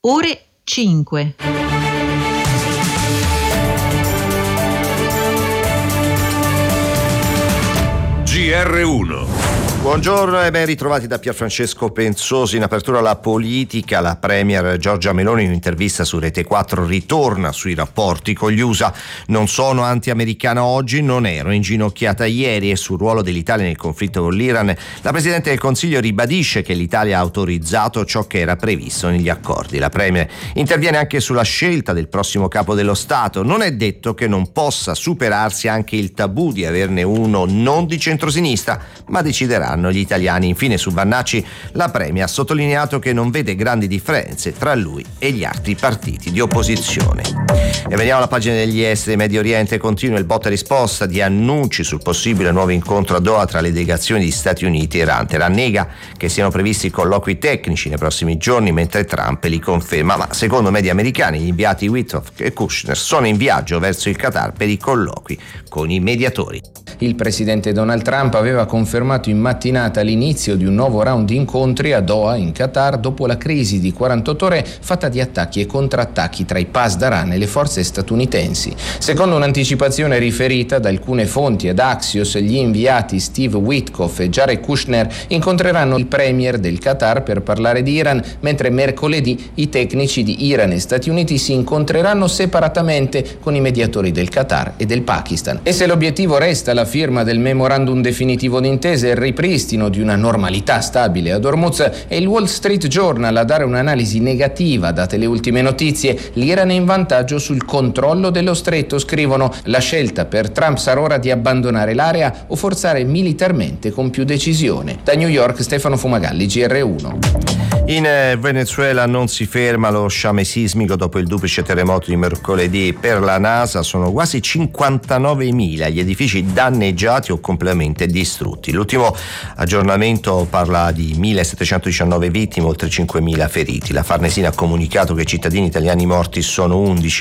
ore 5. GR1. Buongiorno e ben ritrovati da Pierfrancesco Penzosi. In apertura alla politica, la premier Giorgia Meloni in un'intervista su Rete 4 ritorna sui rapporti con gli USA. Non sono anti-americana oggi, non ero inginocchiata ieri. E sul ruolo dell'Italia nel conflitto con l'Iran, la Presidente del Consiglio ribadisce che l'Italia ha autorizzato ciò che era previsto negli accordi. La premier interviene anche sulla scelta del prossimo capo dello Stato. Non è detto che non possa superarsi anche il tabù di averne uno non di centrosinistra, ma deciderà gli italiani. Infine su Vannacci la Premier ha sottolineato che non vede grandi differenze tra lui e gli altri partiti di opposizione. E veniamo alla pagina degli esteri. Medio Oriente continua il botta e risposta di annunci sul possibile nuovo incontro a Doha tra le delegazioni di Stati Uniti e Iran. Teheran nega che siano previsti colloqui tecnici nei prossimi giorni, mentre Trump li conferma, ma secondo media americani gli inviati Witkoff e Kushner sono in viaggio verso il Qatar per i colloqui con i mediatori. Il presidente Donald Trump aveva confermato in mattinata l'inizio di un nuovo round di incontri a Doha, in Qatar, dopo la crisi di 48 ore fatta di attacchi e contrattacchi tra i Pasdaran e le forze statunitensi. Secondo un'anticipazione riferita da alcune fonti ad Axios, gli inviati Steve Witkoff e Jared Kushner incontreranno il premier del Qatar per parlare di Iran, mentre mercoledì i tecnici di Iran e Stati Uniti si incontreranno separatamente con i mediatori del Qatar e del Pakistan. E se l'obiettivo resta la firma del memorandum definitivo d'intesa e il ripristino di una normalità stabile ad Hormuz, è il Wall Street Journal a dare un'analisi negativa date le ultime notizie. L'Iran è in vantaggio sul controllo dello stretto, scrivono. La scelta per Trump sarà ora di abbandonare l'area o forzare militarmente con più decisione. Da New York Stefano Fumagalli, GR1. In Venezuela non si ferma lo sciame sismico dopo il duplice terremoto di mercoledì. Per la NASA sono quasi 59.000 gli edifici danneggiati o completamente distrutti. L'ultimo aggiornamento parla di 1.719 vittime, oltre 5.000 feriti. La Farnesina ha comunicato che i cittadini italiani morti sono 11.